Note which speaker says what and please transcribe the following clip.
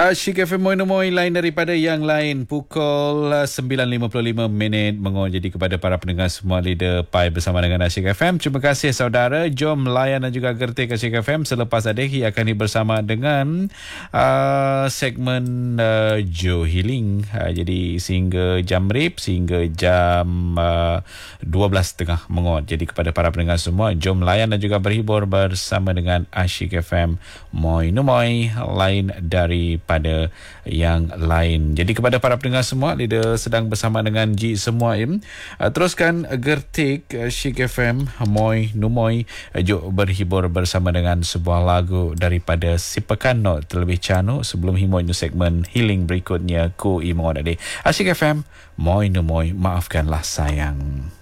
Speaker 1: Asyik FM Moy lain daripada yang lain. Pukul 9.55 mengon. Jadi kepada para pendengar semua, Leader Pai bersama dengan Asyik FM. Terima kasih saudara. Jom layan dan juga gertik Asyik FM. Selepas Adehi akan bersama dengan segmen Joe Healing. Jadi sehingga jam rip, sehingga jam 12.30 mengon. Jadi kepada para pendengar semua, jom layan dan juga berhibur bersama dengan Asyik FM Moy lain daripada yang lain. Jadi kepada para pendengar semua, Leader sedang bersama dengan Ji semua teruskan gertik Asyik FM Moy jom berhibur bersama dengan sebuah lagu daripada Si Pekano terlebih cano sebelum himoy segmen healing berikutnya ku i mengodade. Asyik FM Moy maafkanlah sayang.